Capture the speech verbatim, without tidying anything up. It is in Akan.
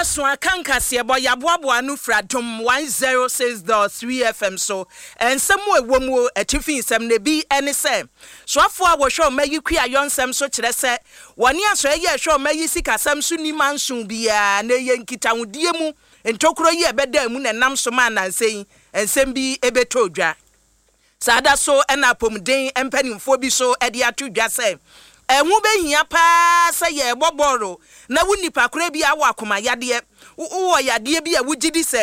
so akanka se boy aboabo anu fradom one oh six point three F M so ensem ewo mu atifi nsem ne bi ene se soafo a wo hwe mayi kua yonsem so kire se woni aso ye hwe mayi sikasam so ni mansun bia na ye nkitahudie mu ntokoro ye ebeda mu na nam so ma nansei ensem bi ebeto dwa sada so ena pomden empanimfo bi so ede atodwa se enwu behia pa se ye boboro na wunipa kora bi awo akoma yade wo yade bi a wugidi se